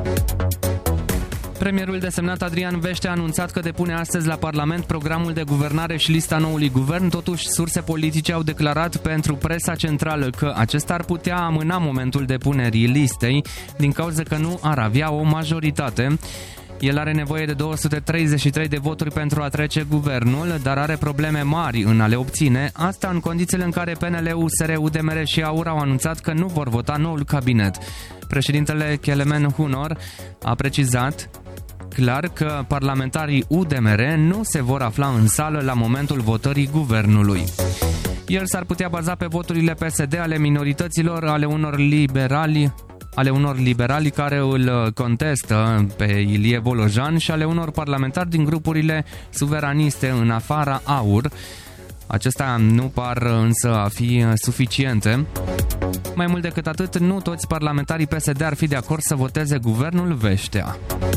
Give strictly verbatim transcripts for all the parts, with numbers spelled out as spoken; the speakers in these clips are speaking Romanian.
Premierul desemnat Adrian Vește a anunțat că depune astăzi la Parlament programul de guvernare și lista noului guvern. Totuși, surse politice au declarat pentru presa centrală că acesta ar putea amâna momentul depunerii listei din cauza că nu ar avea o majoritate. El are nevoie de două sute treizeci și trei de voturi pentru a trece guvernul, dar are probleme mari în a le obține, asta în condițiile în care P N L, U S R, U D M R și A U R au anunțat că nu vor vota noul cabinet. Președintele Kelemen Hunor a precizat clar că parlamentarii U D M R nu se vor afla în sală la momentul votării guvernului. El s-ar putea baza pe voturile P S D ale minorităților, ale unor liberali, ale unor liberali care îl contestă pe Ilie Volojan și ale unor parlamentari din grupurile suveraniste în afara A U R. Acestea nu par însă a fi suficiente. Mai mult decât atât, nu toți parlamentarii P S D ar fi de acord să voteze guvernul Veștea.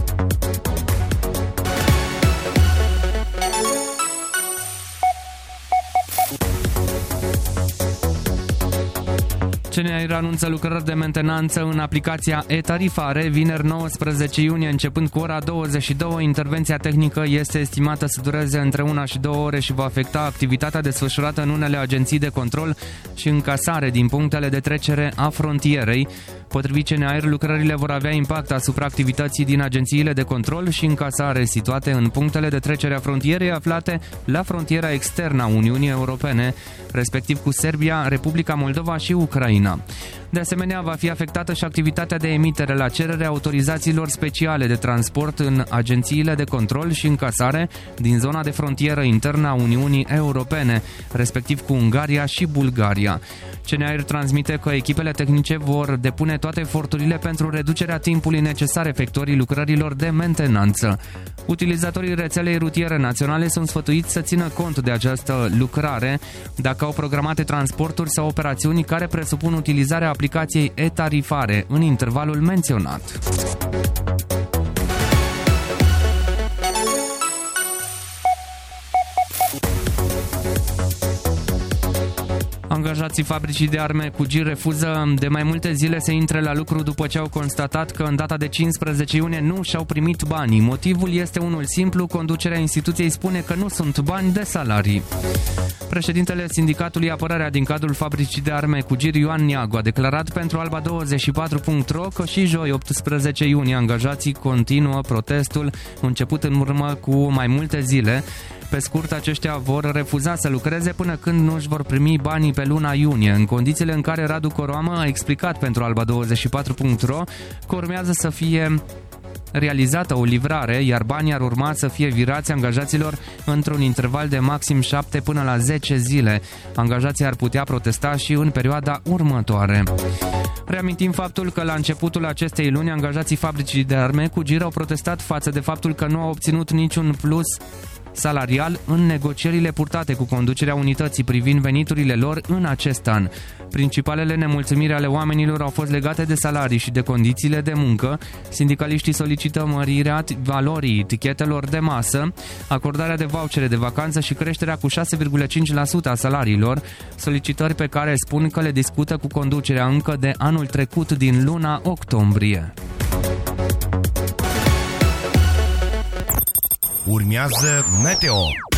C N A R anunță lucrări de mentenanță în aplicația e-tarifare. Vineri nouăsprezece iunie, începând cu ora douăzeci și două, intervenția tehnică este estimată să dureze între una și două ore și va afecta activitatea desfășurată în unele agenții de control și încasare din punctele de trecere a frontierei. Potrivit C N A R, lucrările vor avea impact asupra activității din agențiile de control și încasare situate în punctele de trecere a frontierei aflate la frontiera externă a Uniunii Europene, respectiv cu Serbia, Republica Moldova și Ucraina. De asemenea, va fi afectată și activitatea de emitere la cerere autorizațiilor speciale de transport în agențiile de control și încasare din zona de frontieră internă a Uniunii Europene, respectiv cu Ungaria și Bulgaria. C N A R transmite că echipele tehnice vor depune toate eforturile pentru reducerea timpului necesar efectuării lucrărilor de mentenanță. Utilizatorii rețelei rutiere naționale sunt sfătuiți să țină cont de această lucrare dacă au programate transporturi sau operațiuni care presupun utilizarea aplicației e-tarifare în intervalul menționat. Angajații fabricii de arme cu G refuză de mai multe zile să intre la lucru după ce au constatat că în data de cincisprezece iunie nu și-au primit banii. Motivul este unul simplu, conducerea instituției spune că nu sunt bani de salarii. Președintele sindicatului Apărarea din cadrul fabricii de arme cu Gir, Ioan Neagu, a declarat pentru Alba douăzeci și patru punct ro că și joi optsprezece iunie angajații continuă protestul început în urmă cu mai multe zile. Pe scurt, aceștia vor refuza să lucreze până când nu își vor primi banii pe luna iunie, în condițiile în care Radu Coroamă a explicat pentru Alba douăzeci și patru punct ro că urmează să fie realizată o livrare, iar banii ar urma să fie virați angajaților într-un interval de maxim șapte până la zece zile. Angajații ar putea protesta și în perioada următoare. Reamintim faptul că la începutul acestei luni angajații fabricii de arme cu Gir au protestat față de faptul că nu au obținut niciun plus salarial în negocierile purtate cu conducerea unității privind veniturile lor în acest an. Principalele nemulțumiri ale oamenilor au fost legate de salarii și de condițiile de muncă. Sindicaliștii solicită mărirea valorii tichetelor de masă, acordarea de vouchere de vacanță și creșterea cu șase virgulă cinci la sută a salariilor, solicitări pe care spun că le discută cu conducerea încă de anul trecut din luna octombrie. Urmează Meteo.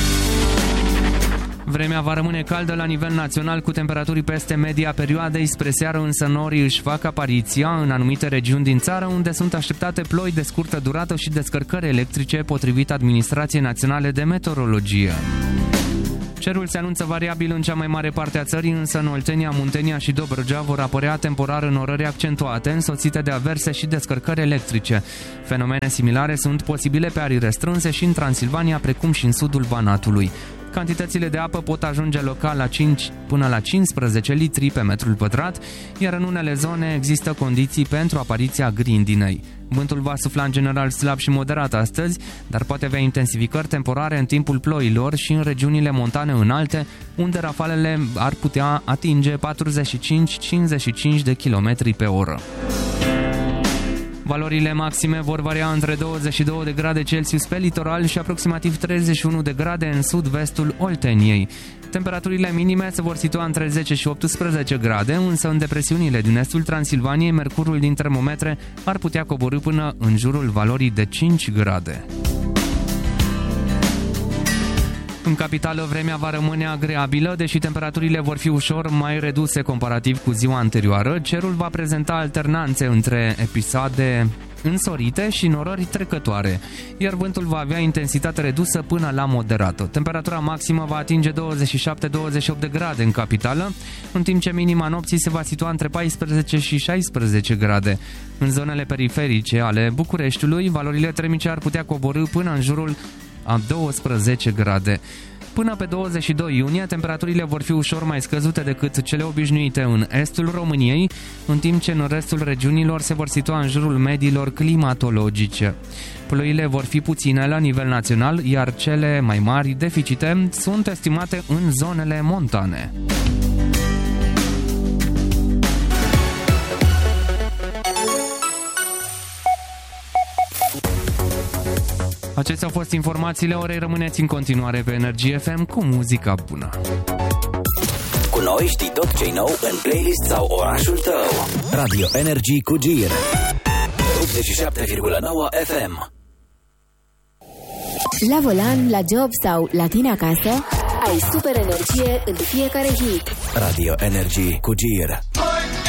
Vremea va rămâne caldă la nivel național cu temperaturi peste media perioadei. Spre seară însă norii își fac apariția în anumite regiuni din țară unde sunt așteptate ploi de scurtă durată și descărcări electrice potrivit Administrației Naționale de Meteorologie. Cerul se anunță variabil în cea mai mare parte a țării, însă în Oltenia, Muntenia și Dobrogea vor apărea temporar înnorări accentuate, însoțite de averse și descărcări electrice. Fenomene similare sunt posibile pe arii restrânse și în Transilvania, precum și în sudul Banatului. Cantitățile de apă pot ajunge local la cinci până la cincisprezece litri pe metrul pătrat, iar în unele zone există condiții pentru apariția grindinei. Vântul va sufla în general slab și moderat astăzi, dar poate avea intensificări temporare în timpul ploilor și în regiunile montane înalte, unde rafalele ar putea atinge patruzeci și cinci cincizeci și cinci de kilometri pe oră. Valorile maxime vor varia între douăzeci și două de grade Celsius pe litoral și aproximativ treizeci și unu de grade în sud-vestul Olteniei. Temperaturile minime se vor situa între zece și optsprezece grade, însă în depresiunile din estul Transilvaniei, mercurul din termometre ar putea coborî până în jurul valorii de cinci grade. În capitală, vremea va rămâne agreabilă, deși temperaturile vor fi ușor mai reduse comparativ cu ziua anterioară. Cerul va prezenta alternanțe între episoade însorite și norări trecătoare, iar vântul va avea intensitate redusă până la moderată. Temperatura maximă va atinge douăzeci și șapte douăzeci și opt de grade în capitală, în timp ce minima nopții se va situa între paisprezece și șaisprezece grade. În zonele periferice ale Bucureștiului, valorile termice ar putea coborî până în jurul a douăsprezece grade. Până pe douăzeci și doi iunie, temperaturile vor fi ușor mai scăzute decât cele obișnuite în estul României, în timp ce în restul regiunilor se vor situa în jurul mediilor climatologice. Ploile vor fi puține la nivel național, iar cele mai mari deficite sunt estimate în zonele montane. Acestea au fost informațiile orei. Rămâneți în continuare pe Energie F M cu muzica bună. Cu noi știi tot ce-i nou în playlist sau orașul tău. Radio Energy cu Gir optzeci și șapte virgulă nouă F M. La volan, la job sau la tine acasă, ai super energie în fiecare hit. Radio Energy cu Gir.